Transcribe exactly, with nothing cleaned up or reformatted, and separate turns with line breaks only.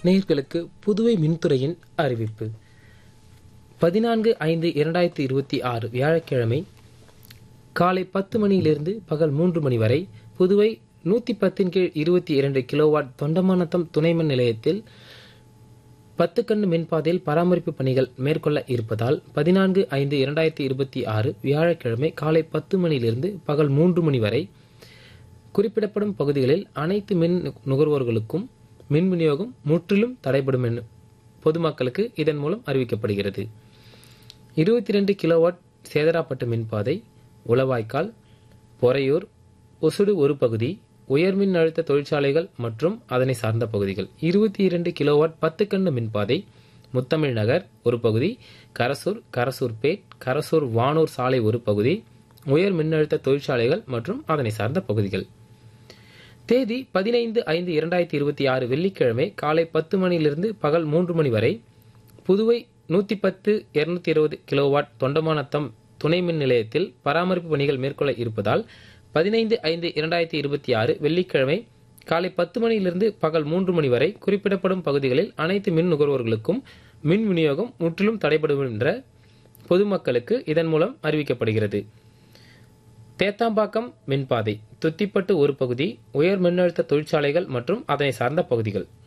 நேயர்களுக்கு புதுவை மின்துறையின் அறிவிப்பு. பதினான்கு ஐந்து இரண்டாயிரத்தி இருபத்தி ஆறு வியாழக்கிழமை காலை பத்து மணியிலிருந்து பகல் மூன்று மணி வரை புதுவை நூத்தி பத்தின் கீழ் இருபத்தி இரண்டு கிலோவாட் தொண்டமானத்தம் துணைமின் நிலையத்தில் பத்து கண்ணு மின்பாதையில் பராமரிப்பு பணிகள் மேற்கொள்ள இருப்பதால் பதினான்கு ஐந்து இரண்டாயிரத்தி இருபத்தி ஆறு வியாழக்கிழமை காலை பத்து மணியிலிருந்து பகல் மூன்று மணி வரை குறிப்பிடப்படும் பகுதிகளில் அனைத்து மின் நுகர்வோர்களுக்கும் மின் விநியோகம் முற்றிலும் தடைபடும் என பொதுமக்களுக்கு இதன் மூலம் அறிவிக்கப்படுகிறது. இருபத்தி இரண்டு கிலோவாட் சேதராப்பட்டு மின்பாதை, உளவாய்க்கால், பொறையூர், ஒசுடு ஒரு பகுதி, உயர்மின் அழுத்த தொழிற்சாலைகள் மற்றும் அதனை சார்ந்த பகுதிகள். இருபத்தி இரண்டு கிலோவாட் பத்து கண்ணு மின்பாதை, முத்தமிழ் நகர் ஒரு பகுதி, கரசூர், கரசூர்பேட், கரசூர் வானூர் சாலை ஒரு பகுதி, உயர் மின்னழுத்த தொழிற்சாலைகள் மற்றும் அதனை சார்ந்த பகுதிகள். தேதி பதினைந்து ஐந்து இரண்டாயிரத்தி இருபத்தி ஆறு வெள்ளிக்கிழமை காலை பத்து மணியிலிருந்து பகல் மூன்று மணி வரை புதுவை நூத்தி பத்து இருநூத்தி இருபது கிலோவாட் தொண்டமானத்தம் துணை மின் நிலையத்தில் பராமரிப்பு பணிகள் மேற்கொள்ள இருப்பதால் பதினைந்து ஐந்து இரண்டாயிரத்தி இருபத்தி ஆறு வெள்ளிக்கிழமை காலை பத்து மணியிலிருந்து பகல் மூன்று மணி வரை குறிப்பிடப்படும் பகுதிகளில் அனைத்து மின் நுகர்வோர்களுக்கும் மின் விநியோகம் முற்றிலும் தடைபடும் என்ற பொதுமக்களுக்கு இதன் மூலம் அறிவிக்கப்படுகிறது. தேத்தாம்பாக்கம் மின்பாதை, துத்திப்பட்டு ஒரு பகுதி, உயர் மின்னழுத்த தொழிற்சாலைகள் மற்றும் அதனை சார்ந்த பகுதிகள்.